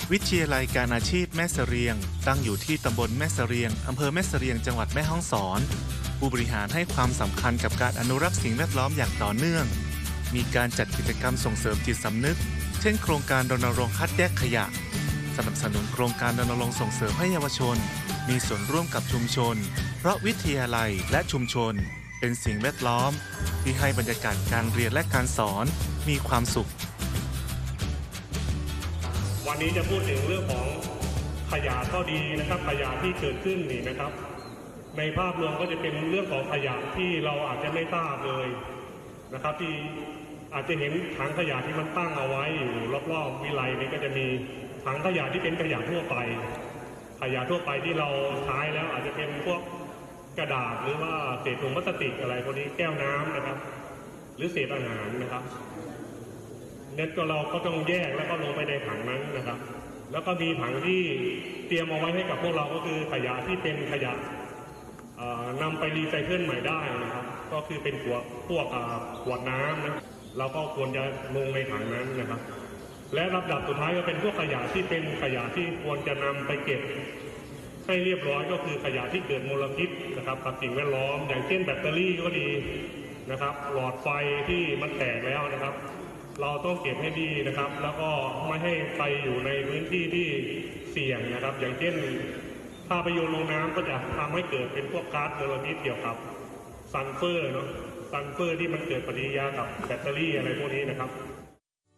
วิทยาลัยการอาชีพแม่เสรียงตั้งอยู่ที่ตำบลแม่เสรียงอำเภอแม่เสรียงจังหวัดแม่ฮ่องสอนผู้บริหารให้ความสำคัญกับการอนุรักษ์สิ่งแวดล้อมอย่างต่อเนื่องมีการจัดกิจกรรมส่งเสริมจิตสำนึกเช่นโครงการรณรงค์คัดแยกขยะสนับสนุนโครงการรณรงค์ส่งเสริมให้เยาวชนมีส่วนร่วมกับชุมชนเพราะวิทยาลัยและชุมชนเป็นสิ่งแวดล้อมที่ให้บรรยากาศการเรียนและการสอนมีความสุขวันนี้จะพูดถึงเรื่องของขยะก็ดีนะครับขยะที่เกิดขึ้นนี่นะครับในภาพรวมก็จะเป็นเรื่องของขยะที่เราอาจจะไม่ทราบเลยนะครับที่อาจจะเห็นถังขยะที่มันตั้งเอาไว้อยู่รอบๆวิไลนี่ก็จะมีถังขยะที่เป็นขยะทั่วไปขยะทั่วไปที่เราใช้แล้วอาจจะเป็นพวกกระดาษหรือว่าเศษถุงพลาสติกอะไรพวกนี้แก้วน้ำนะครับหรือเศษอาหารนะครับเนี่ยก็เราก็ต้องแยกแล้วก็ลงไปในถังนั้นนะครับแล้วก็มีถังที่เตรียมเอาไว้ให้กับพวกเราก็คือขยะที่เป็นขยะนำไปรีไซเคิลใหม่ได้นะครับก็คือเป็นพวกขวดน้ำนะเราก็ควรจะลงในถังนั้นนะครับและลำดับสุดท้ายก็เป็นพวกขยะที่เป็นขยะที่ควรจะนำไปเก็บให้เรียบร้อยก็คือขยะที่เกิดมลพิษนะครับกับสิ่งแวดล้อมอย่างเช่นแบตเตอรี่ก็ดีนะครับหลอดไฟที่มันแตกแล้วนะครับเราต้องเก็บให้ดีนะครับแล้วก็ไม่ให้ไปอยู่ในพื้นที่ที่เสี่ยงนะครับอย่างเช่นถ้าไปโยนลงน้ำก็จะทำให้เกิดเป็นพวกก๊าซมลพิษเกี่ยวกับซัลเฟอร์เนาะซัลเฟอร์ที่มันเกิดปฏิกิริยากับแบตเตอรี่อะไรพวกนี้นะครับ